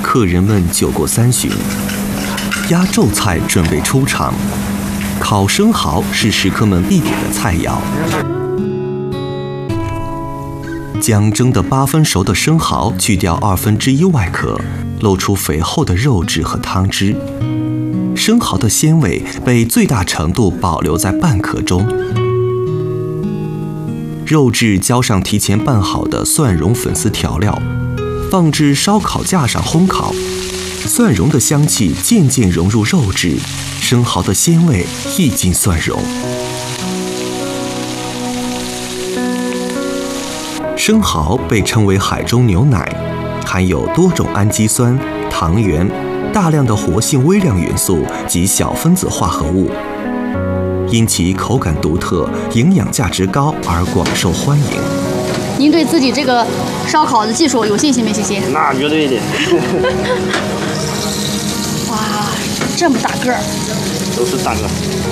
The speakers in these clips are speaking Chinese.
客人们酒过三巡，压轴菜准备出场。烤生蚝是食客们必点的菜肴。将蒸得8分熟的生蚝去掉1/2外壳，露出肥厚的肉质和汤汁。生蚝的鲜味被最大程度保留在半壳中。肉质浇上提前拌好的蒜蓉粉丝调料，放置烧烤架上烘烤。蒜蓉的香气渐渐融入肉质，生蚝的鲜味溢进蒜蓉。生蚝被称为海中牛奶，含有多种氨基酸、糖原、大量的活性微量元素及小分子化合物，因其口感独特、营养价值高而广受欢迎。 您对自己这个烧烤的技术有信心没信心？ 那绝对的。 哇，这么大个儿！ 都是大个。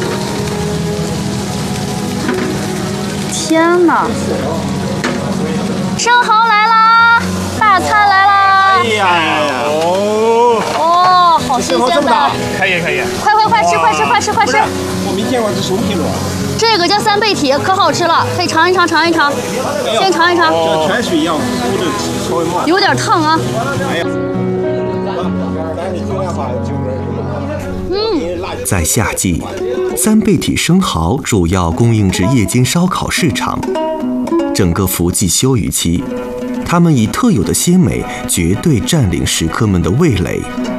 天哪！生蚝来啦！大餐来啦！ 哎呀！ 哦，好新鲜的！ 可以。 快吃！ 我没见过这熟品种。 这个叫三倍体，可好吃了，可以尝一尝。先尝一尝。 像泉水一样，或者稍微冒。 有点烫啊。 哎呀！ 在夏季，三倍体生蚝主要供应至夜间烧烤市场。整个伏季休渔期，它们以特有的鲜美绝对占领食客们的味蕾。